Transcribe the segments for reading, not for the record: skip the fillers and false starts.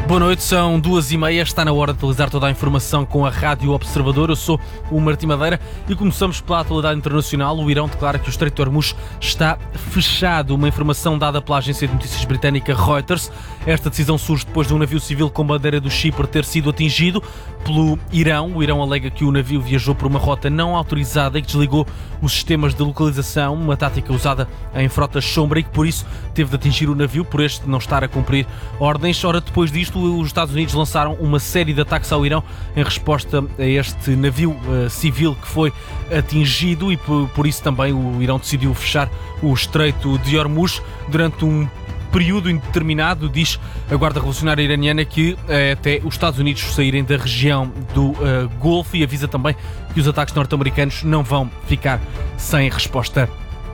Boa noite, são 2h30, está na hora de atualizar toda a informação com a Rádio Observador. Eu sou o Martim Madeira e começamos pela atualidade internacional. O Irão declara que o Estreito de Hormuz está fechado, uma informação dada pela agência de notícias britânica Reuters. Esta decisão surge depois de um navio civil com bandeira do Chipre ter sido atingido pelo Irão. O Irão alega que o navio viajou por uma rota não autorizada e que desligou os sistemas de localização, uma tática usada em frotas sombra, e que por isso teve de atingir o navio por este não estar a cumprir ordens. Ora, depois disto, os Estados Unidos lançaram uma série de ataques ao Irão em resposta a este navio civil que foi atingido, e por isso também o Irão decidiu fechar o Estreito de Hormuz durante um período indeterminado. Diz a Guarda Revolucionária Iraniana que até os Estados Unidos saírem da região do Golfo, e avisa também que os ataques norte-americanos não vão ficar sem resposta.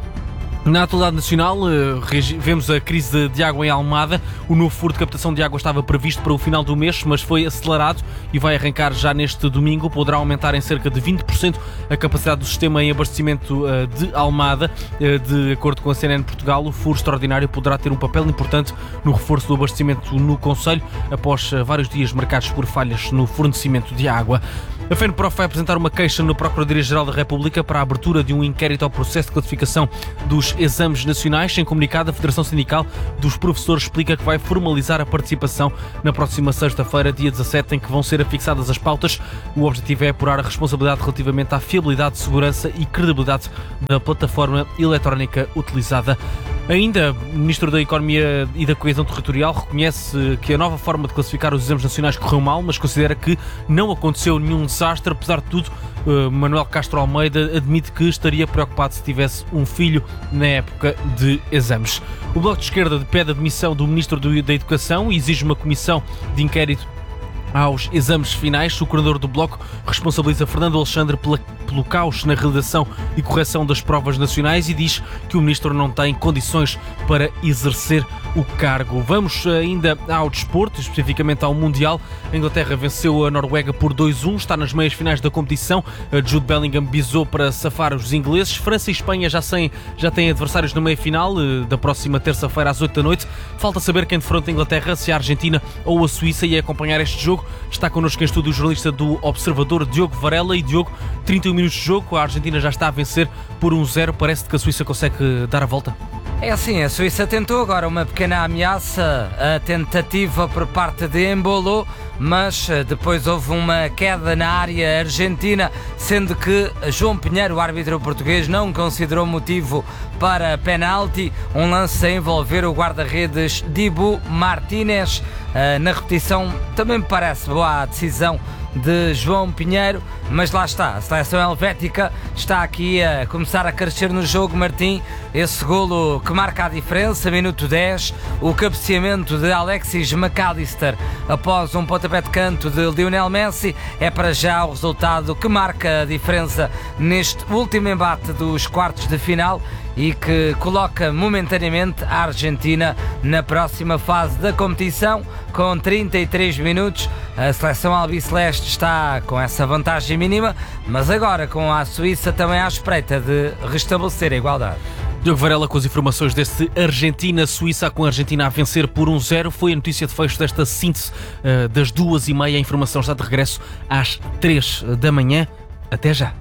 Na atualidade nacional, vemos a crise de água em Almada. O novo furo de captação de água estava previsto para o final do mês, mas foi acelerado e vai arrancar já neste domingo. Poderá aumentar em cerca de 20% a capacidade do sistema em abastecimento de Almada. De acordo com a CNN Portugal, o furo extraordinário poderá ter um papel importante no reforço do abastecimento no concelho, após vários dias marcados por falhas no fornecimento de água. A FENPROF vai apresentar uma queixa na Procuradoria-Geral da República para a abertura de um inquérito ao processo de classificação dos exames nacionais. Em comunicado, a Federação Sindical dos Professores explica que vai formalizar a participação na próxima sexta-feira, dia 17, em que vão ser afixadas as pautas. O objetivo é apurar a responsabilidade relativamente à fiabilidade, segurança e credibilidade da plataforma eletrónica utilizada. Ainda, o Ministro da Economia e da Coesão Territorial reconhece que a nova forma de classificar os exames nacionais correu mal, mas considera que não aconteceu nenhum desastre. Apesar de tudo, Manuel Castro Almeida admite que estaria preocupado se tivesse um filho na época de exames. O Bloco de Esquerda pede a demissão do Ministro da Educação e exige uma comissão de inquérito aos exames finais. O coordenador do Bloco responsabiliza Fernando Alexandre pelo caos na realização e correção das provas nacionais e diz que o Ministro não tem condições para exercer o cargo. Vamos ainda ao desporto, especificamente ao Mundial. A Inglaterra venceu a Noruega por 2-1, está nas meias finais da competição. Jude Bellingham bisou para safar os ingleses. França e Espanha já têm adversários na meia-final da próxima terça-feira às 8 da noite. Falta saber quem defronta a Inglaterra, se a Argentina ou a Suíça, e a acompanhar este jogo está connosco em estúdio o jornalista do Observador, Diogo Varela. E Diogo, 31 minutos de jogo, a Argentina já está a vencer por 1-0. Parece que a Suíça consegue dar a volta? É assim, a Suíça tentou agora uma pequena ameaça, a tentativa por parte de Embolo, mas depois houve uma queda na área argentina, sendo que João Pinheiro, o árbitro português, não considerou motivo para penalti. Um lance a envolver o guarda-redes Dibu Martínez. Na repetição também me parece boa a decisão de João Pinheiro, mas lá está, a seleção helvética está aqui a começar a crescer no jogo, Martim. Esse golo que marca a diferença, minuto 10, o cabeceamento de Alexis McAllister após um pontapé de canto de Lionel Messi, é para já o resultado que marca a diferença neste último embate dos quartos de final e que coloca momentaneamente a Argentina na próxima fase da competição. Com 33 minutos, a seleção albiceleste está com essa vantagem mínima, mas agora com a Suíça também à espreita de restabelecer a igualdade. Diogo Varela com as informações desse Argentina-Suíça, com a Argentina a vencer por 1-0. Foi a notícia de fecho desta síntese das 2h30. A informação está de regresso às 3 da manhã. Até já.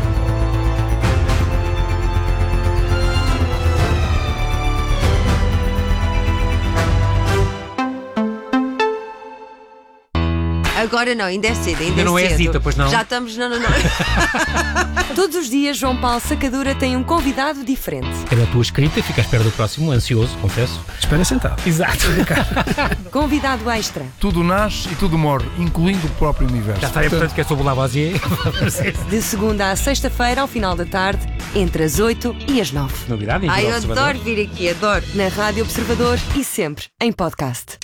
Agora não, ainda é cedo, ainda não é cedo. Zita, pois não? Já estamos, não. Todos os dias, João Paulo Sacadura tem um convidado diferente. É da tua escrita, fica à espera do próximo, ansioso, confesso. Espera sentado. Exato. Convidado extra. Tudo nasce e tudo morre, incluindo o próprio universo. Já está, portanto, que é sobre o Lavoisier. De segunda à sexta-feira, ao final da tarde, entre as 8 e as 9. Novidade, Ai, eu adoro vir aqui, adoro. Na Rádio Observador e sempre em podcast.